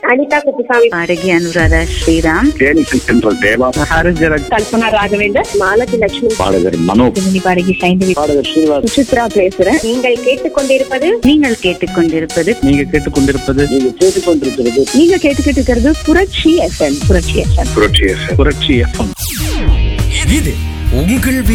அனிதா குப்புசாமி, பாடகி அனுராதா ஸ்ரீராம், தேவா, கல்பனா ராகவேந்தர், மாலதி லட்சுமி, பாடகர் மனோ, பாடகி சைந்தவி, பாடகர் ஸ்ரீனிவாஸ், சுசித்ரா பேசுறேன். நீங்கள் கேட்டுக்கொண்டிருப்பது நீங்கள் கேட்டுக்கொண்டிருப்பது நீங்க கேட்டுக்கிட்டு இருக்கிறது புரட்சி FM. புரட்சி FM. இது உங்கள்